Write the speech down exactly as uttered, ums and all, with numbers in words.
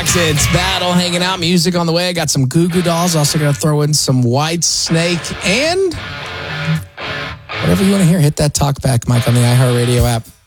Rocks. It's Battle hanging out. Music on the way. Got some Goo Goo Dolls. Also going to throw in some White Snake. And whatever you want to hear, hit that talk back mic on the iHeartRadio app.